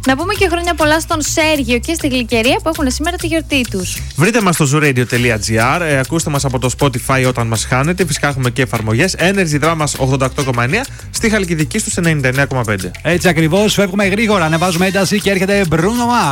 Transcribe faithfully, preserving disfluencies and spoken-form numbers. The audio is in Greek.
Να πούμε και χρόνια πολλά στον Σέργιο και στη Γλυκερία που έχουν σήμερα τη γιορτή τους. Βρείτε μας στο zooradio.gr, ε, ακούστε μας από το Spotify όταν μας χάνετε. Φυσικά έχουμε και εφαρμογές. Energy Drama ογδόντα οκτώ κόμμα εννέα, στη Χαλκιδική στους ενενήντα εννέα κόμμα πέντε. Έτσι ακριβώς, φεύγουμε γρήγορα, ανεβάζουμε ένταση και έρχεται Bruno Mars.